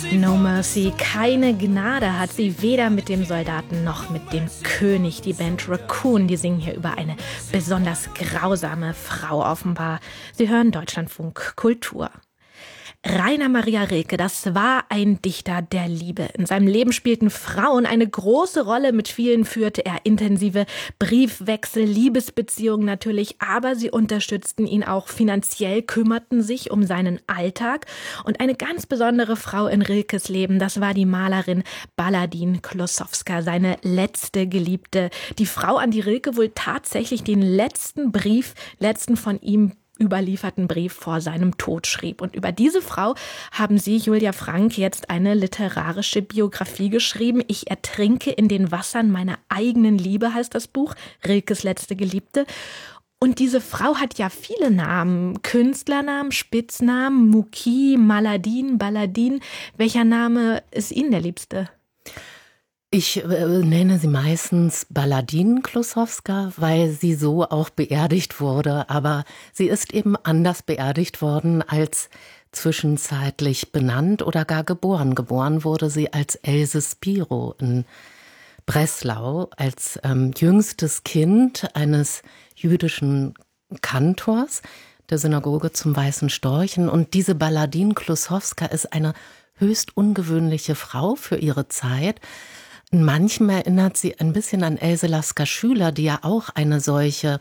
No Mercy, keine Gnade hat sie weder mit dem Soldaten noch mit dem König. Die Band Raccoon, die singen hier über eine besonders grausame Frau offenbar. Sie hören Deutschlandfunk Kultur. Rainer Maria Rilke, das war ein Dichter der Liebe. In seinem Leben spielten Frauen eine große Rolle. Mit vielen führte er intensive Briefwechsel, Liebesbeziehungen natürlich, aber sie unterstützten ihn auch finanziell, kümmerten sich um seinen Alltag. Und eine ganz besondere Frau in Rilkes Leben, das war die Malerin Baladine Kłosowska, seine letzte Geliebte. Die Frau, an die Rilke wohl tatsächlich den letzten von ihm überlieferten Brief vor seinem Tod schrieb. Und über diese Frau haben Sie, Julia Frank, jetzt eine literarische Biografie geschrieben. Ich ertrinke in den Wassern meiner eigenen Liebe, heißt das Buch, Rilkes letzte Geliebte. Und diese Frau hat ja viele Namen, Künstlernamen, Spitznamen, Muki, Maladin, Baladin. Welcher Name ist Ihnen der liebste? Ich nenne sie meistens Baladine Kłosowska, weil sie so auch beerdigt wurde. Aber sie ist eben anders beerdigt worden als zwischenzeitlich benannt oder gar geboren. Geboren wurde sie als Else Spiro in Breslau, als jüngstes Kind eines jüdischen Kantors der Synagoge zum Weißen Storchen. Und diese Baladine Kłosowska ist eine höchst ungewöhnliche Frau für ihre Zeit. Manchmal erinnert sie ein bisschen an Else Lasker-Schüler, die ja auch eine solche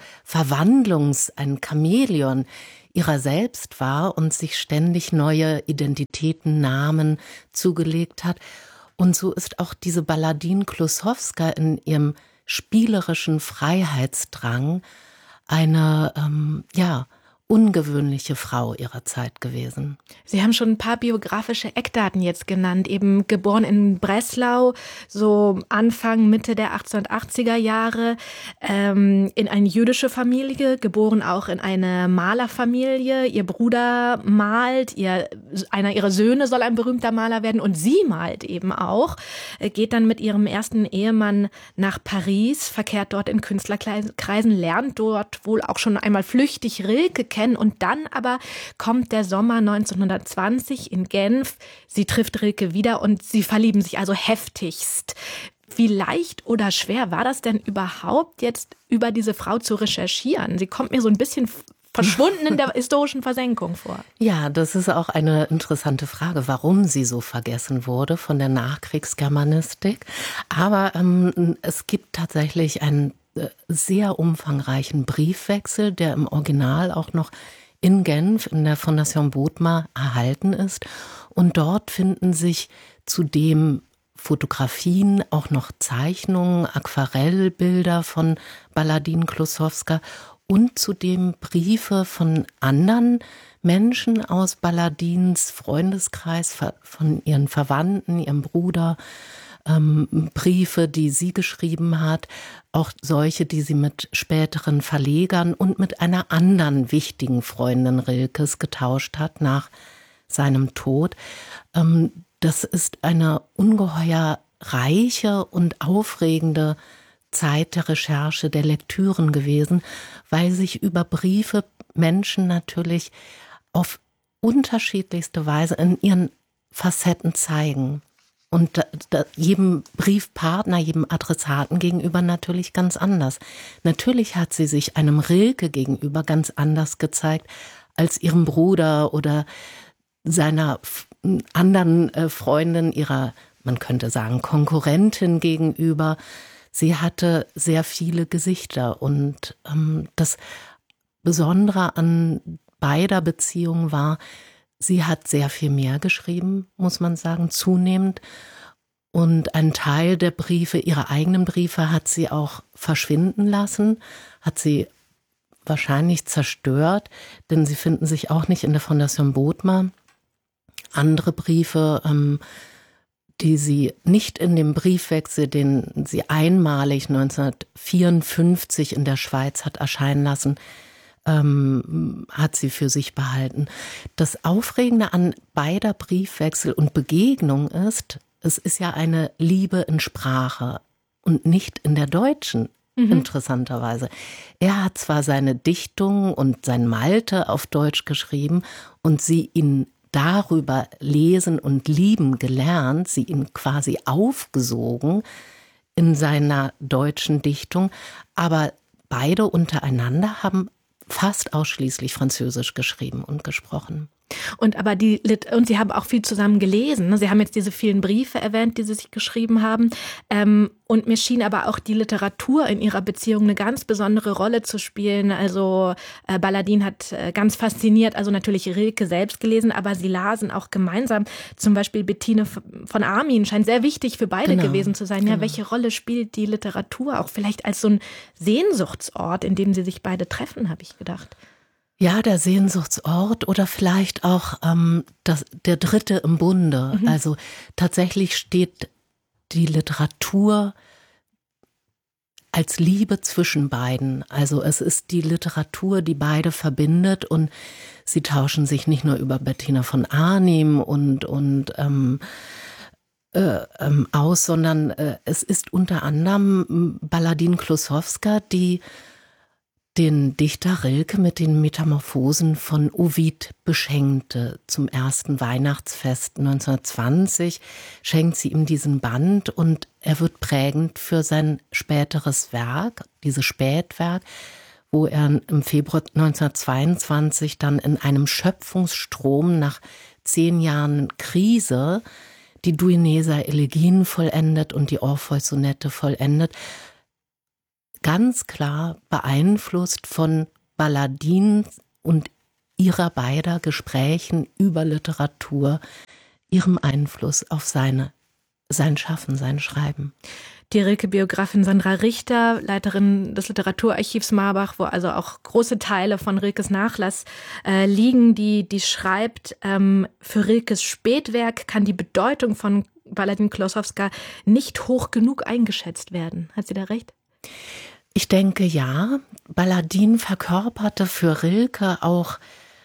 ein Chamäleon ihrer selbst war und sich ständig neue Identitäten, Namen zugelegt hat. Und so ist auch diese Baladine Kłosowska in ihrem spielerischen Freiheitsdrang eine, ungewöhnliche Frau ihrer Zeit gewesen. Sie haben schon ein paar biografische Eckdaten jetzt genannt, eben geboren in Breslau, so Anfang, Mitte der 1880er Jahre, in eine jüdische Familie, geboren auch in eine Malerfamilie. Ihr Bruder malt, einer ihrer Söhne soll ein berühmter Maler werden und sie malt eben auch, geht dann mit ihrem ersten Ehemann nach Paris, verkehrt dort in Künstlerkreisen, lernt dort wohl auch schon einmal flüchtig Rilke kennen und dann aber kommt der Sommer 1920 in Genf. Sie trifft Rilke wieder und sie verlieben sich also heftigst. Wie leicht oder schwer war das denn überhaupt, jetzt über diese Frau zu recherchieren? Sie kommt mir so ein bisschen verschwunden in der historischen Versenkung vor. Ja, das ist auch eine interessante Frage, warum sie so vergessen wurde von der Nachkriegsgermanistik. Aber es gibt tatsächlich einen sehr umfangreichen Briefwechsel, der im Original auch noch in Genf in der Fondation Bodmer erhalten ist. Und dort finden sich zudem Fotografien, auch noch Zeichnungen, Aquarellbilder von Baladine Kłosowska und zudem Briefe von anderen Menschen aus Baladins Freundeskreis, von ihren Verwandten, ihrem Bruder, Briefe, die sie geschrieben hat, auch solche, die sie mit späteren Verlegern und mit einer anderen wichtigen Freundin Rilkes getauscht hat nach seinem Tod. Das ist eine ungeheuer reiche und aufregende Zeit der Recherche, der Lektüren gewesen, weil sich über Briefe Menschen natürlich auf unterschiedlichste Weise in ihren Facetten zeigen. Und jedem Briefpartner, jedem Adressaten gegenüber natürlich ganz anders. Natürlich hat sie sich einem Rilke gegenüber ganz anders gezeigt als ihrem Bruder oder seiner anderen Freundin, ihrer, man könnte sagen, Konkurrentin gegenüber. Sie hatte sehr viele Gesichter und das Besondere an beider Beziehungen war, sie hat sehr viel mehr geschrieben, muss man sagen, zunehmend. Und ein Teil der Briefe, ihre eigenen Briefe, hat sie auch verschwinden lassen, hat sie wahrscheinlich zerstört, denn sie finden sich auch nicht in der Fondation Bodmer. Andere Briefe, die sie nicht in dem Briefwechsel, den sie einmalig 1954 in der Schweiz hat erscheinen lassen, hat sie für sich behalten. Das Aufregende an beider Briefwechsel und Begegnung ist, es ist ja eine Liebe in Sprache und nicht in der deutschen, interessanterweise. Er hat zwar seine Dichtung und sein Malte auf Deutsch geschrieben und sie ihn darüber lesen und lieben gelernt, sie ihn quasi aufgesogen in seiner deutschen Dichtung. Aber beide untereinander haben fast ausschließlich Französisch geschrieben und gesprochen. Und Sie haben auch viel zusammen gelesen. Ne? Sie haben jetzt diese vielen Briefe erwähnt, die Sie sich geschrieben haben. Und mir schien aber auch die Literatur in Ihrer Beziehung eine ganz besondere Rolle zu spielen. Also Baladin hat ganz fasziniert, also natürlich Rilke selbst gelesen, aber Sie lasen auch gemeinsam. Zum Beispiel Bettine von Armin scheint sehr wichtig für beide gewesen zu sein. Ja, welche Rolle spielt die Literatur auch vielleicht als so ein Sehnsuchtsort, in dem Sie sich beide treffen, habe ich gedacht. Ja, der Sehnsuchtsort oder vielleicht auch der Dritte im Bunde. Also tatsächlich steht die Literatur als Liebe zwischen beiden. Also es ist die Literatur, die beide verbindet, und sie tauschen sich nicht nur über Bettina von Arnim und aus, sondern es ist unter anderem Baladin Kłosowska, die den Dichter Rilke mit den Metamorphosen von Ovid beschenkte. Zum ersten Weihnachtsfest 1920 schenkt sie ihm diesen Band, und er wird prägend für sein späteres Werk, dieses Spätwerk, wo er im Februar 1922 dann in einem Schöpfungsstrom nach 10 Jahren Krise die Duineser Elegien vollendet und die Orpheus-Sonette vollendet. Ganz klar beeinflusst von Baladin und ihrer beider Gesprächen über Literatur, ihrem Einfluss auf sein Schaffen, sein Schreiben. Die Rilke-Biografin Sandra Richter, Leiterin des Literaturarchivs Marbach, wo also auch große Teile von Rilkes Nachlass liegen, die schreibt, für Rilkes Spätwerk kann die Bedeutung von Baladin Kłosowska nicht hoch genug eingeschätzt werden. Hat sie da recht? Ich denke, ja. Baladin verkörperte für Rilke auch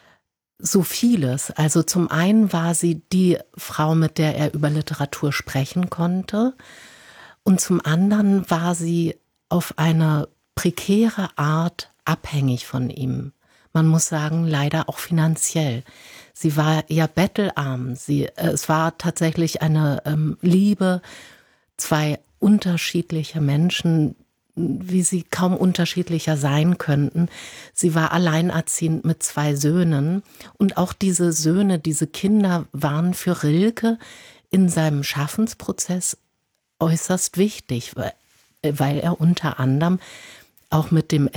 so vieles. Also zum einen war sie die Frau, mit der er über Literatur sprechen konnte. Und zum anderen war sie auf eine prekäre Art abhängig von ihm. Man muss sagen, leider auch finanziell. Sie war ja bettelarm. Es war tatsächlich eine Liebe, zwei unterschiedliche Menschen, wie sie kaum unterschiedlicher sein könnten. Sie war alleinerziehend mit 2 Söhnen, und auch diese Söhne, diese Kinder waren für Rilke in seinem Schaffensprozess äußerst wichtig, weil er unter anderem auch mit dem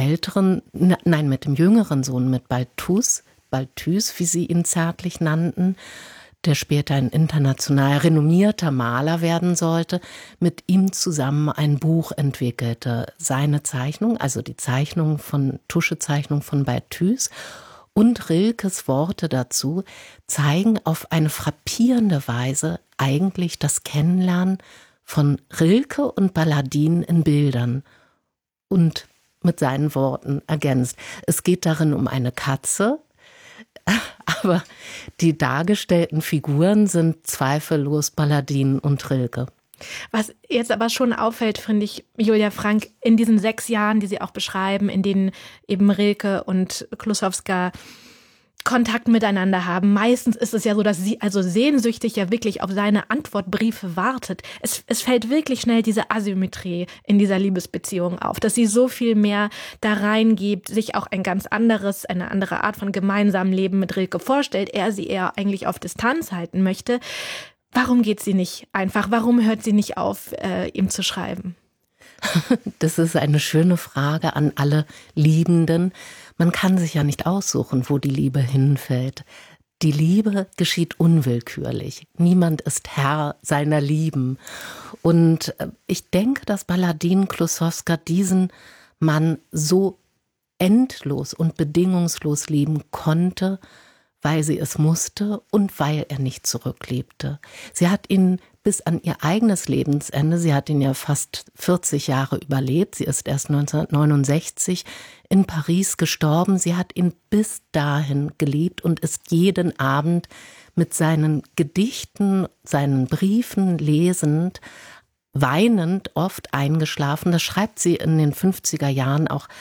mit dem jüngeren Sohn, mit Balthus, wie sie ihn zärtlich nannten, der später ein international renommierter Maler werden sollte, mit ihm zusammen ein Buch entwickelte. Seine Zeichnung, also die Tuschezeichnung von Balthus und Rilkes Worte dazu zeigen auf eine frappierende Weise eigentlich das Kennenlernen von Rilke und Baladin in Bildern und mit seinen Worten ergänzt. Es geht darin um eine Katze, aber die dargestellten Figuren sind zweifellos Baladin und Rilke. Was jetzt aber schon auffällt, finde ich, Julia Frank, in diesen 6 Jahren, die Sie auch beschreiben, in denen eben Rilke und Kłosowska Kontakt miteinander haben. Meistens ist es ja so, dass sie also sehnsüchtig ja wirklich auf seine Antwortbriefe wartet. Es fällt wirklich schnell diese Asymmetrie in dieser Liebesbeziehung auf, dass sie so viel mehr da reingibt, sich auch eine andere Art von gemeinsamen Leben mit Rilke vorstellt, er sie eher eigentlich auf Distanz halten möchte. Warum geht sie nicht einfach? Warum hört sie nicht auf, ihm zu schreiben? Das ist eine schöne Frage an alle Liebenden. Man kann sich ja nicht aussuchen, wo die Liebe hinfällt. Die Liebe geschieht unwillkürlich. Niemand ist Herr seiner Lieben. Und ich denke, dass Baladin Kłosowska diesen Mann so endlos und bedingungslos lieben konnte, weil sie es musste und weil er nicht zurücklebte. Sie hat ihn bis an ihr eigenes Lebensende, sie hat ihn ja fast 40 Jahre überlebt, sie ist erst 1969 in Paris gestorben, sie hat ihn bis dahin geliebt und ist jeden Abend mit seinen Gedichten, seinen Briefen lesend, weinend oft eingeschlafen. Das schreibt sie in den 50er Jahren auch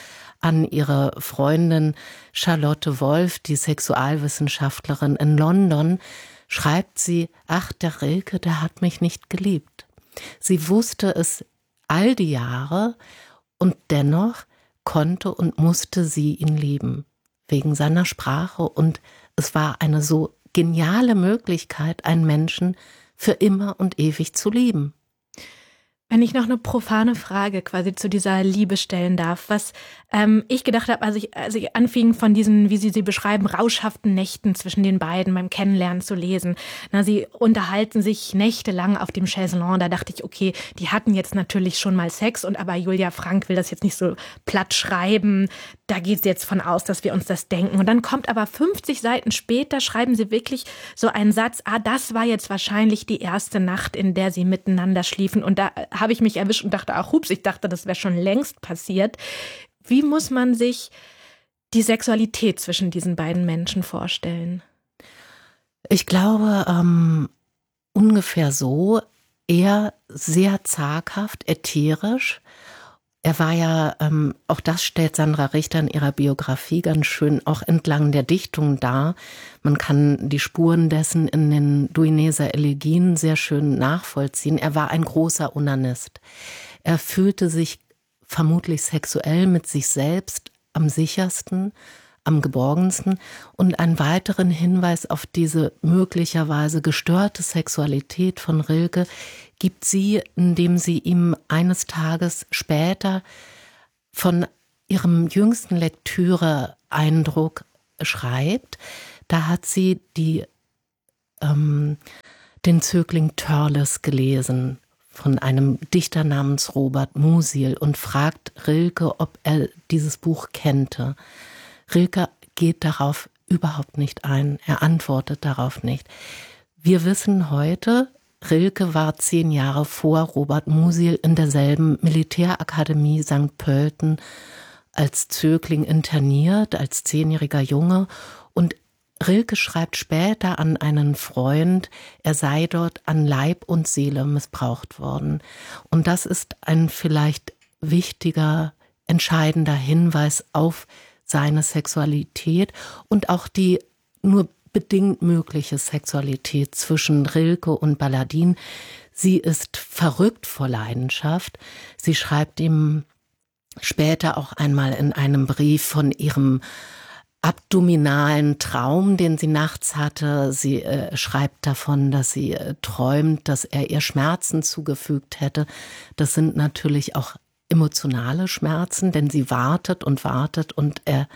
an ihre Freundin Charlotte Wolf, die Sexualwissenschaftlerin in London, schreibt sie: Ach, der Rilke, der hat mich nicht geliebt. Sie wusste es all die Jahre und dennoch konnte und musste sie ihn lieben, wegen seiner Sprache. Und es war eine so geniale Möglichkeit, einen Menschen für immer und ewig zu lieben. Wenn ich noch eine profane Frage quasi zu dieser Liebe stellen darf, was ich gedacht habe, als ich anfing von diesen, wie Sie beschreiben, rauschhaften Nächten zwischen den beiden beim Kennenlernen zu lesen. Na, sie unterhalten sich nächtelang auf dem Chaiselon. Da dachte ich, okay, die hatten jetzt natürlich schon mal Sex, und aber Julia Frank will das jetzt nicht so platt schreiben. Da geht sie jetzt von aus, dass wir uns das denken. Und dann kommt aber 50 Seiten später, schreiben sie wirklich so einen Satz: das war jetzt wahrscheinlich die erste Nacht, in der sie miteinander schliefen. Und da habe ich mich erwischt und dachte, ach hups, ich dachte, das wäre schon längst passiert. Wie muss man sich die Sexualität zwischen diesen beiden Menschen vorstellen? Ich glaube, ungefähr so, eher sehr zaghaft, ätherisch. Er war ja, auch das stellt Sandra Richter in ihrer Biografie ganz schön auch entlang der Dichtung dar. Man kann die Spuren dessen in den Duineser Elegien sehr schön nachvollziehen. Er war ein großer Onanist. Er fühlte sich vermutlich sexuell mit sich selbst am sichersten, am geborgensten. Und einen weiteren Hinweis auf diese möglicherweise gestörte Sexualität von Rilke gibt sie, indem sie ihm eines Tages später von ihrem jüngsten Lektüre-Eindruck schreibt. Da hat sie den Zögling Törles gelesen von einem Dichter namens Robert Musil und fragt Rilke, ob er dieses Buch kennte. Rilke geht darauf überhaupt nicht ein. Er antwortet darauf nicht. Wir wissen heute, Rilke war 10 Jahre vor Robert Musil in derselben Militärakademie St. Pölten als Zögling interniert, als 10-jähriger Junge. Und Rilke schreibt später an einen Freund, er sei dort an Leib und Seele missbraucht worden. Und das ist ein vielleicht wichtiger, entscheidender Hinweis auf seine Sexualität und auch die nur bedingt mögliche Sexualität zwischen Rilke und Baladin. Sie ist verrückt vor Leidenschaft. Sie schreibt ihm später auch einmal in einem Brief von ihrem abdominalen Traum, den sie nachts hatte. Sie schreibt davon, dass sie träumt, dass er ihr Schmerzen zugefügt hätte. Das sind natürlich auch emotionale Schmerzen, denn sie wartet und er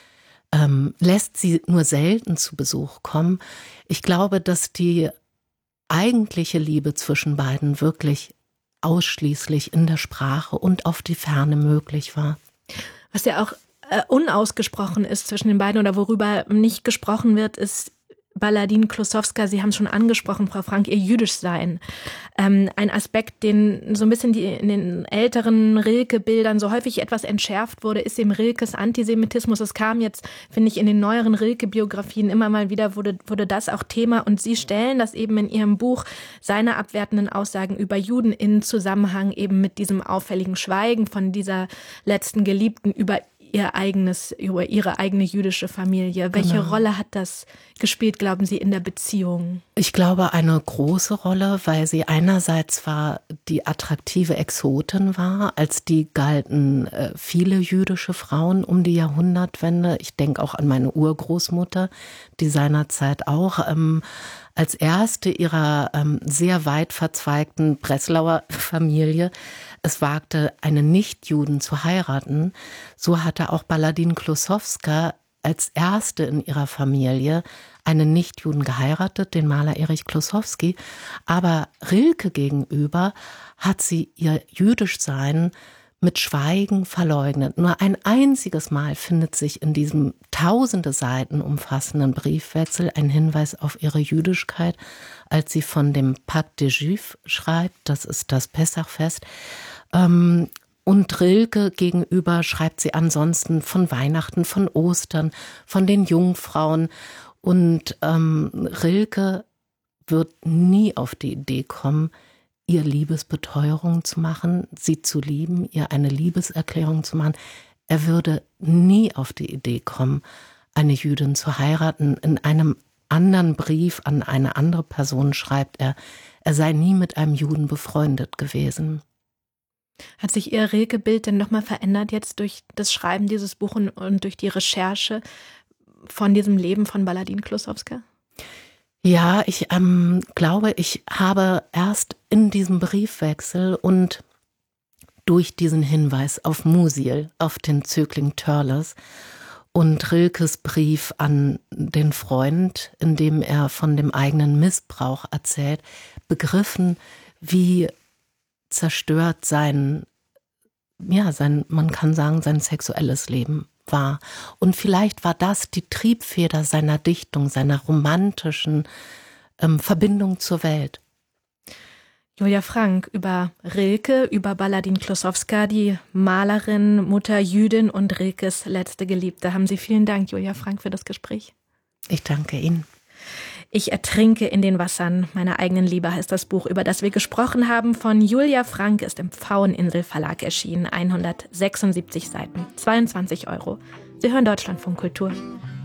lässt sie nur selten zu Besuch kommen. Ich glaube, dass die eigentliche Liebe zwischen beiden wirklich ausschließlich in der Sprache und auf die Ferne möglich war. Was ja auch unausgesprochen ist zwischen den beiden oder worüber nicht gesprochen wird, ist Baladin Kłosowska, Sie haben es schon angesprochen, Frau Frank, ihr Jüdischsein. Ein Aspekt, den so ein bisschen in den älteren Rilke-Bildern so häufig etwas entschärft wurde, ist eben Rilkes Antisemitismus. Es kam jetzt, finde ich, in den neueren Rilke-Biografien immer mal wieder, wurde das auch Thema. Und Sie stellen das eben in Ihrem Buch, seine abwertenden Aussagen über Juden, in Zusammenhang eben mit diesem auffälligen Schweigen von dieser letzten Geliebten über ihre eigene jüdische Familie. Welche Rolle hat das gespielt, glauben Sie, in der Beziehung? Ich glaube, eine große Rolle, weil sie einerseits die attraktive Exotin war, als die galten viele jüdische Frauen um die Jahrhundertwende. Ich denke auch an meine Urgroßmutter, die seinerzeit auch als erste ihrer sehr weit verzweigten Breslauer Familie es wagte, einen Nichtjuden zu heiraten. So hatte auch Baladin Kłosowska als erste in ihrer Familie einen Nichtjuden geheiratet, den Maler Erich Kłosowski. Aber Rilke gegenüber hat sie ihr Jüdischsein mit Schweigen verleugnet. Nur ein einziges Mal findet sich in diesem tausende Seiten umfassenden Briefwechsel ein Hinweis auf ihre Jüdischkeit, als sie von dem Pâques des Juifs schreibt, das ist das Pessachfest. Und Rilke gegenüber schreibt sie ansonsten von Weihnachten, von Ostern, von den Jungfrauen. Und Rilke wird nie auf die Idee kommen, ihr Liebesbeteuerung zu machen, sie zu lieben, ihr eine Liebeserklärung zu machen. er würde nie auf die Idee kommen, eine Jüdin zu heiraten. In einem anderen Brief an eine andere Person schreibt er sei nie mit einem Juden befreundet gewesen. Hat sich Ihr Rilke-Bild denn nochmal verändert jetzt durch das Schreiben dieses Buches und durch die Recherche von diesem Leben von Baladin Klusowska? Ja, ich glaube, ich habe erst in diesem Briefwechsel und durch diesen Hinweis auf Musil, auf den Zögling Törles und Rilkes Brief an den Freund, in dem er von dem eigenen Missbrauch erzählt, begriffen, wie zerstört sein, man kann sagen, sein sexuelles Leben war. Und vielleicht war das die Triebfeder seiner Dichtung, seiner romantischen Verbindung zur Welt. Julia Frank über Rilke, über Baladin Klusowska, die Malerin, Mutter Jüdin und Rilkes letzte Geliebte. Haben Sie vielen Dank, Julia Frank, für das Gespräch. Ich danke Ihnen. Ich ertrinke in den Wassern meiner eigenen Liebe heißt das Buch, über das wir gesprochen haben. Von Julia Frank ist im Pfaueninsel Verlag erschienen. 176 Seiten, 22 €. Sie hören Deutschlandfunk Kultur.